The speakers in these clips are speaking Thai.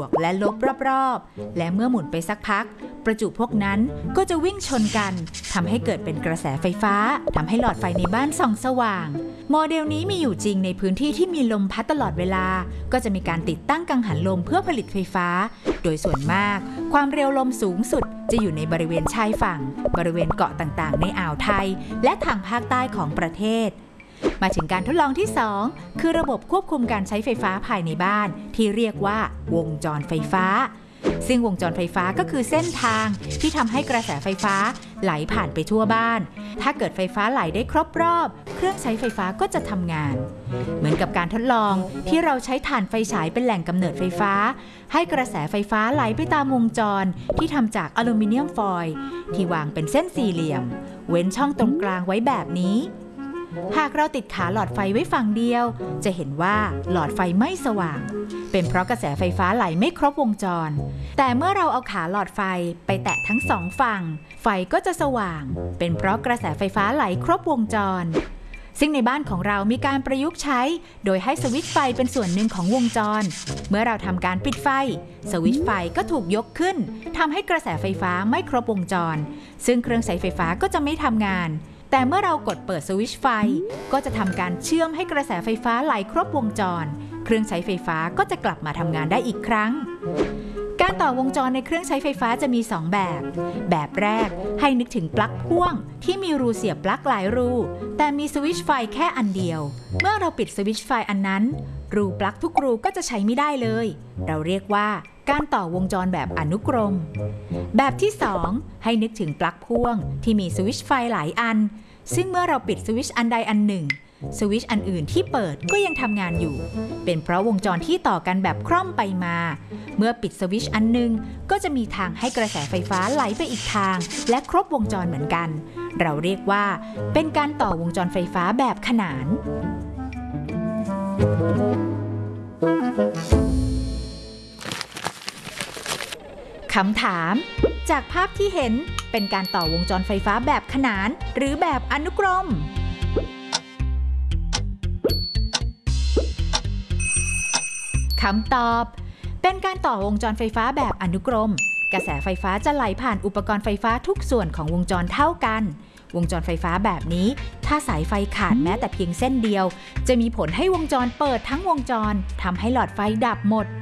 กและลบรอบๆและเมื่อหมุนไปสักพักประจุพวกนั้นก็จะวิ่งชนกันทำให้เกิดเป็นกระแสไฟฟ้าทำให้หลอดไฟในบ้านส่องสว่างโมเดลนี้มีอยู่จริงในพื้นที่ที่มีลมพัดตลอดเวลาก็จะมีการติดตั้งกังหันลมเพื่อผลิตไฟฟ้าโดยส่วนมากความเร็วลมสูงสุดจะอยู่ในบริเวณชายฝั่งบริเวณเกาะต่างๆในอ่าวไทยและทางภาคใต้ของประเทศมาถึงการทดลองที่2คือระบบควบคุมการใช้ไฟฟ้าภายในบ้านที่เรียกว่าวงจรไฟฟ้าซึ่งวงจรไฟฟ้าก็คือเส้นทางที่ทำให้กระแสไฟฟ้าไหลผ่านไปทั่วบ้านถ้าเกิดไฟฟ้าไหลได้ครบรอบเครื่องใช้ไฟฟ้าก็จะทำงานเหมือนกับการทดลองที่เราใช้ถ่านไฟฉายเป็นแหล่งกำเนิดไฟฟ้าให้กระแสไฟฟ้าไหลไปตามวงจรที่ทำจากอลูมิเนียมฟอยล์ที่วางเป็นเส้นสี่เหลี่ยมเว้นช่องตรงกลางไว้แบบนี้หากเราติดขาหลอดไฟไว้ฝั่งเดียวจะเห็นว่าหลอดไฟไม่สว่างเป็นเพราะกระแสไฟฟ้าไหลไม่ครบวงจรแต่เมื่อเราเอาขาหลอดไฟไปแตะทั้ง2ฝั่งไฟก็จะสว่างเป็นเพราะกระแสไฟฟ้าไหลครบวงจรซึ่งในบ้านของเรามีการประยุกต์ใช้โดยให้สวิตช์ไฟเป็นส่วนหนึ่งของวงจรเมื่อเราทำการปิดไฟสวิตช์ไฟก็ถูกยกขึ้นทำให้กระแสไฟฟ้าไม่ครบวงจรซึ่งเครื่องใช้ไฟฟ้าก็จะไม่ทำงานแต่เมื่อเรากดเปิดสวิตช์ไฟก็จะทำการเชื่อมให้กระแสไฟฟ้าไหลครบวงจรเครื่องใช้ไฟฟ้าก็จะกลับมาทำงานได้อีกครั้งการต่อวงจรในเครื่องใช้ไฟฟ้าจะมี2แบบแรกให้นึกถึงปลั๊กพ่วงที่มีรูเสียบปลั๊กหลายรูแต่มีสวิตช์ไฟแค่อันเดียวเมื่อเราปิดสวิตช์ไฟอันนั้นรูปลั๊กทุกรูก็จะใช้ไม่ได้เลยเราเรียกว่าการต่อวงจรแบบอนุกรมแบบที่2ให้นึกถึงปลั๊กพ่วงที่มีสวิตช์ไฟหลายอันซึ่งเมื่อเราปิดสวิตช์อันใดอันหนึ่งสวิตช์อันอื่นที่เปิดก็ยังทำงานอยู่เป็นเพราะวงจรที่ต่อกันแบบคล่อมไปมาเมื่อปิดสวิตช์อันหนึ่งก็จะมีทางให้กระแสไฟฟ้าไหลไปอีกทางและครบวงจรเหมือนกันเราเรียกว่าเป็นการต่อวงจรไฟฟ้าแบบขนานคำถามจากภาพที่เห็นเป็นการต่อวงจรไฟฟ้าแบบขนานหรือแบบอนุกรมคำตอบเป็นการต่อวงจรไฟฟ้าแบบอนุกรมกระแสไฟฟ้าจะไหลผ่านอุปกรณ์ไฟฟ้าทุกส่วนของวงจรเท่ากันวงจรไฟฟ้าแบบนี้ถ้าสายไฟขาดแม้แต่เพียงเส้นเดียวจะมีผลให้วงจรเปิดทั้งวงจรทำให้หลอดไฟดับหมด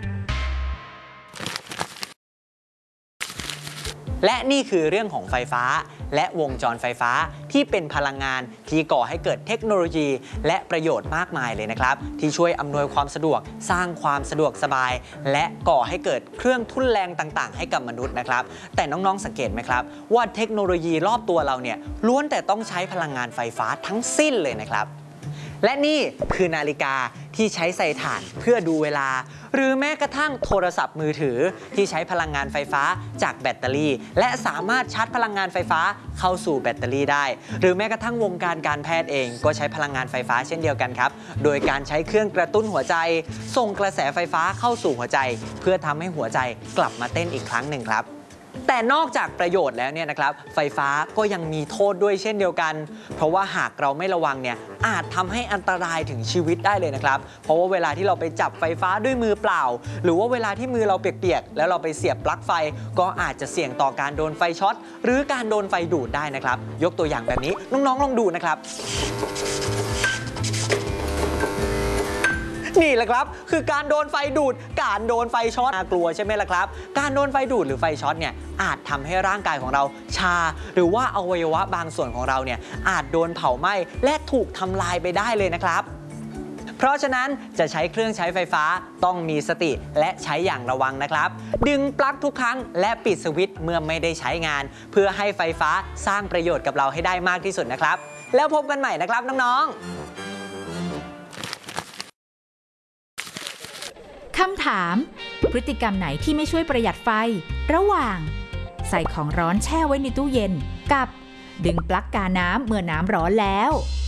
และนี่คือเรื่องของไฟฟ้าและวงจรไฟฟ้าที่เป็นพลังงานที่ก่อให้เกิดเทคโนโลยีและประโยชน์มากมายเลยนะครับที่ช่วยอำนวยความสะดวกสร้างความสะดวกสบายและก่อให้เกิดเครื่องทุ่นแรงต่างๆให้กับมนุษย์นะครับแต่น้องๆสังเกตไหมครับว่าเทคโนโลยีรอบตัวเราเนี่ยล้วนแต่ต้องใช้พลังงานไฟฟ้าทั้งสิ้นเลยนะครับและนี่คือนาฬิกาที่ใช้ใส่ถ่านเพื่อดูเวลาหรือแม้กระทั่งโทรศัพท์มือถือที่ใช้พลังงานไฟฟ้าจากแบตเตอรี่และสามารถชาร์จพลังงานไฟฟ้าเข้าสู่แบตเตอรี่ได้หรือแม้กระทั่งวงการการแพทย์เองก็ใช้พลังงานไฟฟ้าเช่นเดียวกันครับโดยการใช้เครื่องกระตุ้นหัวใจส่งกระแสไฟฟ้าเข้าสู่หัวใจเพื่อทำให้หัวใจกลับมาเต้นอีกครั้งหนึ่งครับแต่นอกจากประโยชน์แล้วเนี่ยนะครับไฟฟ้าก็ยังมีโทษด้วยเช่นเดียวกันเพราะว่าหากเราไม่ระวังเนี่ยอาจทำให้อันตรายถึงชีวิตได้เลยนะครับเพราะว่าเวลาที่เราไปจับไฟฟ้าด้วยมือเปล่าหรือว่าเวลาที่มือเราเปียกๆแล้วเราไปเสียบปลั๊กไฟก็อาจจะเสี่ยงต่อการโดนไฟช็อตหรือการโดนไฟดูดได้นะครับยกตัวอย่างแบบนี้น้องๆลองดูนะครับนี่แหละครับคือการโดนไฟดูดการโดนไฟช็อตน่ากลัวใช่ไหมล่ะครับการโดนไฟดูดหรือไฟช็อตเนี่ยอาจทำให้ร่างกายของเราชาหรือว่าอวัยวะบางส่วนของเราเนี่ยอาจโดนเผาไหม้และถูกทำลายไปได้เลยนะครับเพราะฉะนั้นจะใช้เครื่องใช้ไฟฟ้าต้องมีสติและใช้อย่างระวังนะครับดึงปลั๊กทุกครั้งและปิดสวิตช์เมื่อไม่ได้ใช้งานเพื่อให้ไฟฟ้าสร้างประโยชน์กับเราให้ได้มากที่สุดนะครับแล้วพบกันใหม่นะครับน้องๆคำถามพฤติกรรมไหนที่ไม่ช่วยประหยัดไฟระหว่างใส่ของร้อนแช่ไว้ในตู้เย็นกับดึงปลั๊กกาน้ำเมื่อน้ำร้อนแล้ว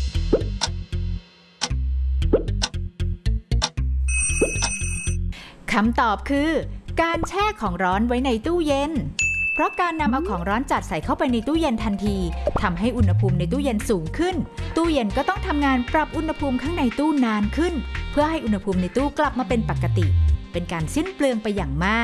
คำตอบคือการแช่ของร้อนไว้ในตู้เย็นเพราะการนำเอาของร้อนจัดใส่เข้าไปในตู้เย็นทันทีทำให้อุณหภูมิในตู้เย็นสูงขึ้นตู้เย็นก็ต้องทำงานปรับอุณหภูมิข้างในตู้นานขึ้นเพื่อให้อุณหภูมิในตู้กลับมาเป็นปกติเป็นการสิ้นเปลืองไปอย่างมาก